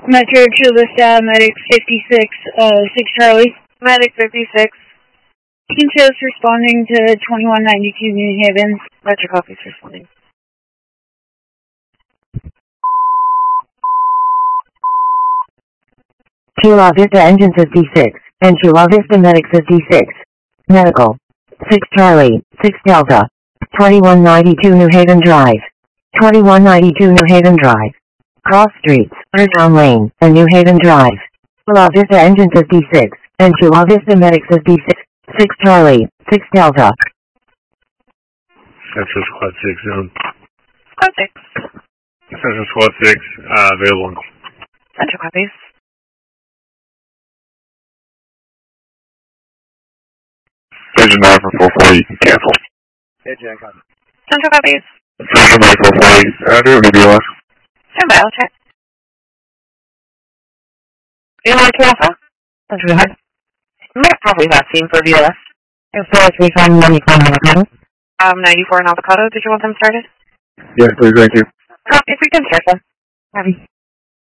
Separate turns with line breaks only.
Metro Chula Staff, Medic 56, 6 Charlie.
Medic 56.
Team shows responding to 2192 New Haven.
Metro copies responding.
Chula Vista Engine 56, and Chula Vista Medic 56. Medical. 6 Charlie, 6 Delta. 2192 New Haven Drive. 2192 New Haven Drive. Cross Streets, Urtown Lane, and New Haven Drive. Chula Vista Engine 56, and Chula Vista Medic 56. 6 Charlie, 6 Delta.
Central Squad 6 zone.
Squad 6.
Central Squad 6, available.
Central copies.
Engine 9 for 440, you can cancel.
Engine copy.
Central copies.
Engine 9 for 440, do you BLS?
Stand by, I'll check. BLS to Alpha.
Central High.
Medic probably vaccine for BLS.
Air Force Recon 94 Avocado.
94 and Avocado. Did you want them started?
Yes, please, thank you.
If we can start them.
Copy.